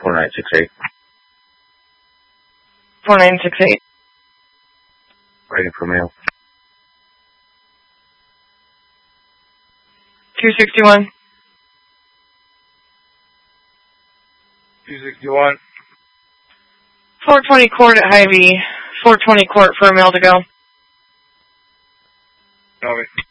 4968. 4968. Waiting for mail. 261. 261. 420 Court at Hy-Vee. 420 Court for a mail to go. Copy.